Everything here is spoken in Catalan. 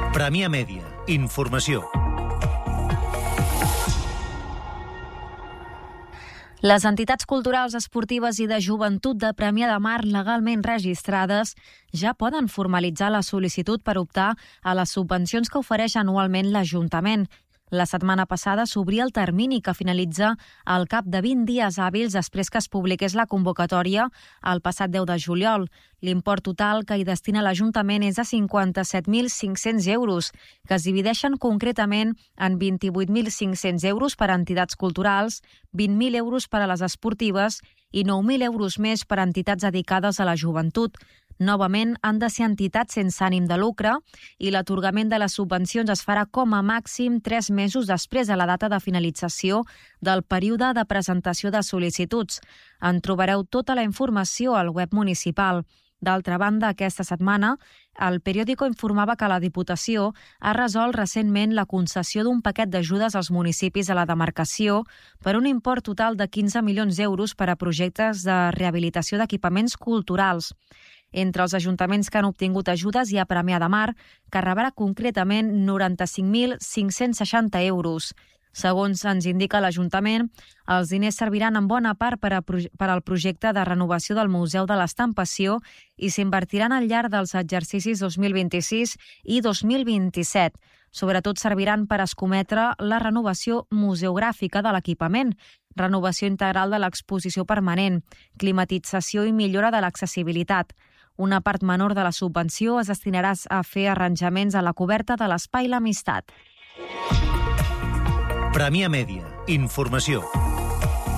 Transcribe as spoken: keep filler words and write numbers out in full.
Premià Mèdia. Informació. Les entitats culturals, esportives i de joventut de Premià de Mar legalment registrades ja poden formalitzar la sol·licitud per optar a les subvencions que ofereix anualment l'Ajuntament. La setmana passada s'obria el termini que finalitza al cap de vint dies hàbils després que es publiqués la convocatòria el passat deu de juliol. L'import total que hi destina l'Ajuntament és de cinquanta-set mil cinc-cents euros, que es divideixen concretament en vint-i-vuit mil cinc-cents euros per a entitats culturals, vint mil euros per a les esportives i nou mil euros més per a entitats dedicades a la joventut. Novament, han de ser entitats sense ànim de lucre i l'atorgament de les subvencions es farà com a màxim tres mesos després de la data de finalització del període de presentació de sol·licituds. En trobareu tota la informació al web municipal. D'altra banda, aquesta setmana, el periòdico informava que la Diputació ha resolt recentment la concessió d'un paquet d'ajudes als municipis a la demarcació per un import total de quinze milions d'euros per a projectes de rehabilitació d'equipaments culturals. Entre els ajuntaments que han obtingut ajudes hi ha Premià de Mar, que rebrà concretament noranta-cinc mil cinc-cents seixanta euros. Segons ens indica l'Ajuntament, els diners serviran en bona part per, a, per al projecte de renovació del Museu de l'Estampació i s'invertiran al llarg dels exercicis dos mil vint-i-sis i dos mil vint-i-set. Sobretot serviran per escometre la renovació museogràfica de l'equipament, renovació integral de l'exposició permanent, climatització i millora de l'accessibilitat. Una part menor de la subvenció es destinarà a fer arranjaments a la coberta de l'Espai L'Amistat. Premià Mèdia. Informació.